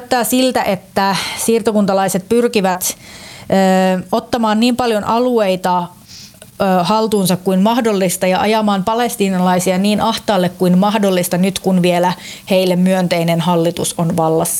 näyttää siltä, että siirtokuntalaiset pyrkivät ottamaan niin paljon alueita haltuunsa kuin mahdollista ja ajamaan palestiinalaisia niin ahtaalle kuin mahdollista nyt, kun vielä heille myönteinen hallitus on vallassa.